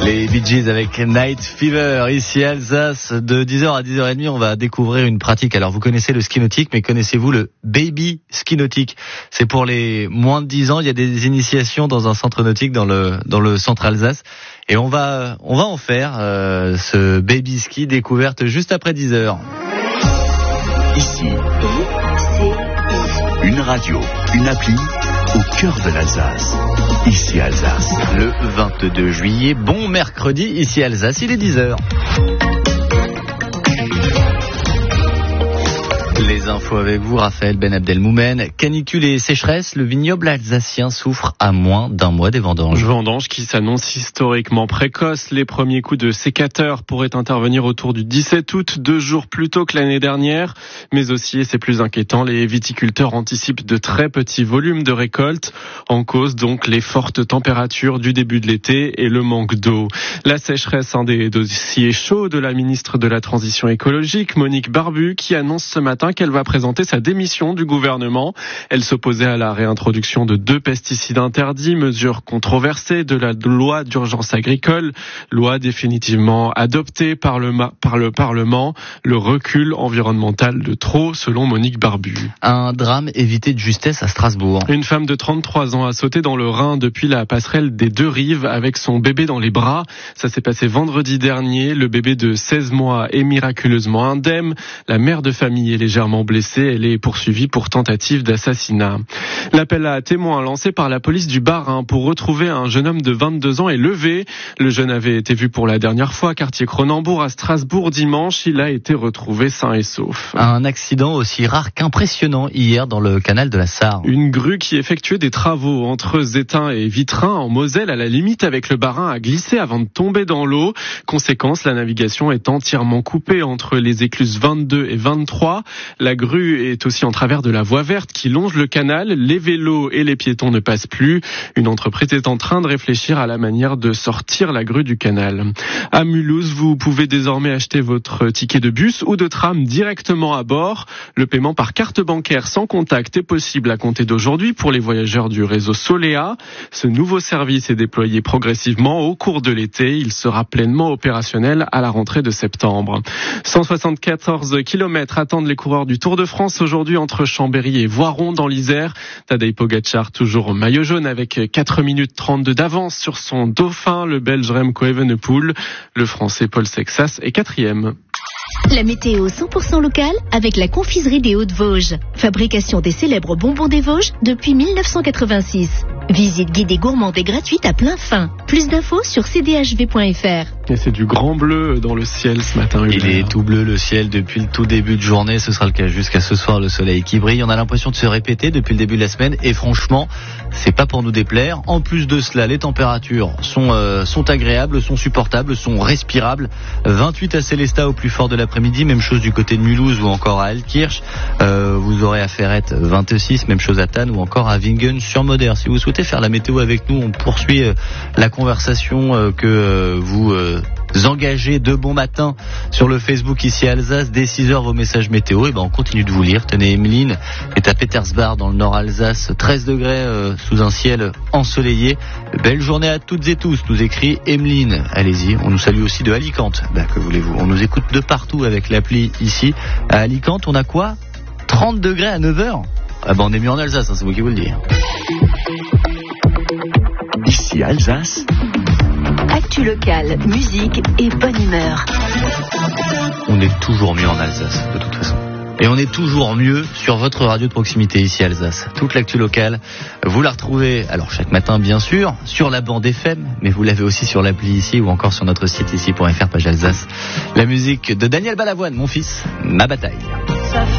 Les Bee Gees avec Night Fever, ici Alsace, de 10h à 10h30, on va découvrir une pratique. Alors vous connaissez le ski nautique, mais connaissez-vous le baby ski nautique? C'est pour les moins de 10 ans, il y a des initiations dans un centre nautique dans le centre Alsace. Et on va en faire ce baby ski, découverte juste après 10h. Ici, une radio, une appli au cœur de l'Alsace. Ici Alsace. Le 22 juillet, bon mercredi, ici Alsace, il est 10h. Les infos avec vous, Raphaël Ben Abdelmoumen. Canicule et sécheresse, le vignoble alsacien souffre à moins d'un mois des vendanges. Vendanges qui s'annoncent historiquement précoces. Les premiers coups de sécateur pourraient intervenir autour du 17 août, 2 jours plus tôt que l'année dernière. Mais aussi, et c'est plus inquiétant, les viticulteurs anticipent de très petits volumes de récolte. En cause donc les fortes températures du début de l'été et le manque d'eau. La sécheresse, un des dossiers chauds de la ministre de la Transition écologique, Monique Barbu, qui annonce ce matin qu'elle va présenter sa démission du gouvernement. Elle s'opposait à la réintroduction de 2 pesticides interdits, mesure controversée de la loi d'urgence agricole, loi définitivement adoptée par le Parlement, le recul environnemental de trop, selon Monique Barbu. Un drame évité de justesse à Strasbourg. Une femme de 33 ans a sauté dans le Rhin depuis la passerelle des 2 rives avec son bébé dans les bras. Ça s'est passé vendredi dernier. Le bébé de 16 mois est miraculeusement indemne. La mère de famille est légèrement blessée. Elle est poursuivie pour tentative d'assassinat. L'appel à témoins lancé par la police du Bas-Rhin pour retrouver un jeune homme de 22 ans est levé. Le jeune avait été vu pour la dernière fois quartier Cronenbourg à Strasbourg dimanche. Il a été retrouvé sain et sauf. Un accident aussi rare qu'impressionnant hier dans le canal de la Sarre. Une grue qui effectuait des travaux entre Zétain et Vitrin en Moselle à la limite avec le Bas-Rhin a glissé avant de tomber dans l'eau. Conséquence, la navigation est entièrement coupée entre les écluses 22 et 23. La grue est aussi en travers de la voie verte qui longe le canal. Les vélos et les piétons ne passent plus. Une entreprise est en train de réfléchir à la manière de sortir la grue du canal. À Mulhouse, vous pouvez désormais acheter votre ticket de bus ou de tram directement à bord. Le paiement par carte bancaire sans contact est possible à compter d'aujourd'hui pour les voyageurs du réseau Solea. Ce nouveau service est déployé progressivement au cours de l'été. Il sera pleinement opérationnel à la rentrée de septembre. 174 km attendent les coureurs du Tour de France aujourd'hui entre Chambéry et Voiron dans l'Isère. Tadej Pogačar toujours en maillot jaune avec 4 minutes 32 d'avance sur son dauphin, le Belge Remco Evenepoel. Le Français Paul Sexas est 4e. La météo 100% locale avec la confiserie des Hauts-de-Vosges. Fabrication des célèbres bonbons des Vosges depuis 1986. Visite guidée gourmande et gratuite à plein fin. Plus d'infos sur cdhv.fr. Et c'est du grand bleu dans le ciel ce matin. Il est tout bleu le ciel depuis le tout début de journée. Ce sera le cas jusqu'à ce soir, le soleil qui brille. On a l'impression de se répéter depuis le début de la semaine. Et franchement, c'est pas pour nous déplaire. En plus de cela, les températures sont agréables, sont supportables, sont respirables. 28 à Célestat au plus fort de l'après-midi. Même chose du côté de Mulhouse ou encore à Altkirch. Vous aurez à Ferrette 26. Même chose à Thann ou encore à Wingen sur Moder. Si vous souhaitez faire la météo avec nous, on poursuit la conversation que vous engagez de bon matin sur le Facebook ici à Alsace. Dès 6h vos messages météo, et on continue de vous lire. Tenez, Emeline est à Petersbach dans le nord Alsace, 13 degrés sous un ciel ensoleillé. Belle journée à toutes et tous, nous écrit Emeline. Allez-y, on nous salue aussi de Alicante. Que voulez-vous, on nous écoute de partout avec l'appli ici. À Alicante, on a quoi? 30 degrés à 9h. On est mieux en Alsace, c'est moi qui vous le dis. Ici Alsace. Actu locale, musique et bonne humeur. On est toujours mieux en Alsace, de toute façon. Et on est toujours mieux sur votre radio de proximité ici Alsace. Toute l'actu locale, vous la retrouvez, alors chaque matin bien sûr, sur la bande FM, mais vous l'avez aussi sur l'appli ici ou encore sur notre site ici.fr, page Alsace. La musique de Daniel Balavoine, mon fils, ma bataille.